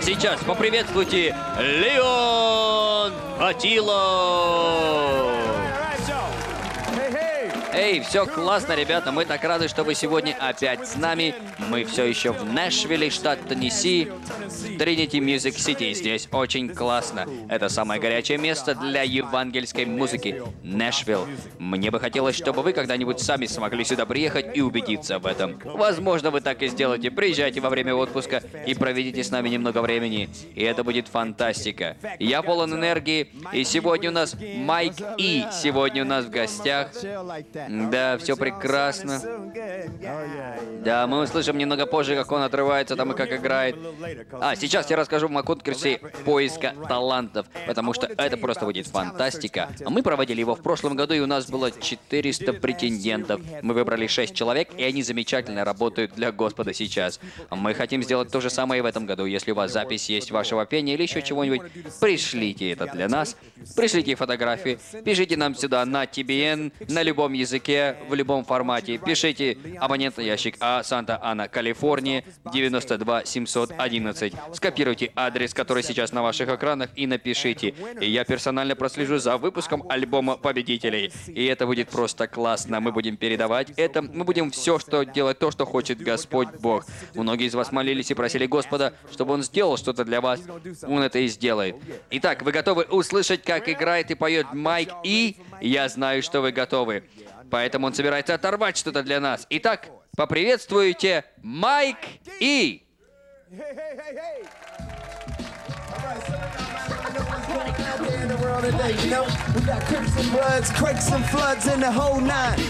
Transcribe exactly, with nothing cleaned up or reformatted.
сейчас поприветствуйте Леон Атило! Эй, все классно, ребята, мы так рады, что вы сегодня опять с нами. Мы все еще в Нэшвилле, штат Теннесси, в Trinity Music City. Здесь очень классно. Это самое горячее место для евангельской музыки. Нэшвилл. Мне бы хотелось, чтобы вы когда-нибудь сами смогли сюда приехать и убедиться в этом. Возможно, вы так и сделаете. Приезжайте во время отпуска и проведите с нами немного времени. И это будет фантастика. Я полон энергии. И сегодня у нас Майк И. Сегодня у нас в гостях. Да, все прекрасно. Да, мы услышим немного позже, как он отрывается там и как играет. А, сейчас я расскажу вам о конкурсе поиска талантов, потому что это просто будет фантастика. Мы проводили его в прошлом году, и у нас было четыреста претендентов. Мы выбрали шесть человек, и они замечательно работают для Господа сейчас. Мы хотим сделать то же самое и в этом году. Если у вас запись есть вашего пения или еще чего-нибудь, пришлите это для нас. Пришлите фотографии, пишите нам сюда на ти би эн, на любом языке, в любом формате. Пишите абонентный ящик А, Санта-Ана, Калифорния, девяносто два семьсот одиннадцать. Скопируйте адрес, который сейчас на ваших экранах, и напишите. И я персонально прослежу за выпуском альбома победителей. И это будет просто классно. Мы будем передавать это. Мы будем все, что делать то, что хочет Господь Бог. Многие из вас молились и просили Господа, чтобы Он сделал что-то для вас. Он это и сделает. Итак, вы готовы услышать, как играет и поет Майк И? Я знаю, что вы готовы. Поэтому он собирается оторвать что-то для нас. Итак, поприветствуйте Майк И. In the world today, you know, we got crips and bloods, quakes and floods, and the whole nine.